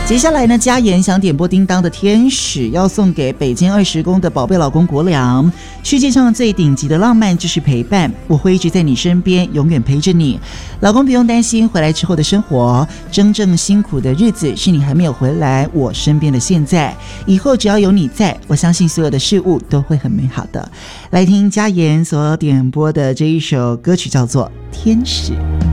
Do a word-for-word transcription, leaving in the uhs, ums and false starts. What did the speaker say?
接下来呢，嘉言想点播叮当的天使，要送给北京二十宫的宝贝老公国良。世界上最顶级的浪漫就是陪伴，我会一直在你身边，永远陪着你。老公不用担心回来之后的生活，真正辛苦的日子是你还没有回来我身边的现在。以后只要有你在，我相信所有的事物都会很美好的。来听嘉言所点播的这一首歌曲，叫做《天使》。